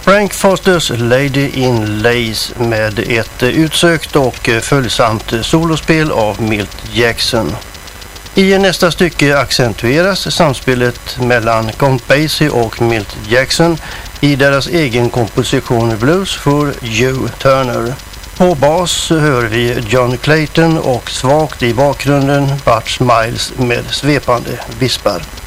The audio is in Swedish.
Frank Fosters Lady in Lace med ett utsökt och följsamt solospel av Milt Jackson. I nästa stycke accentueras samspelet mellan Count Basie och Milt Jackson i deras egen komposition Blues för Joe Turner. På bas hör vi John Clayton och svagt i bakgrunden Butch Miles med svepande vispar.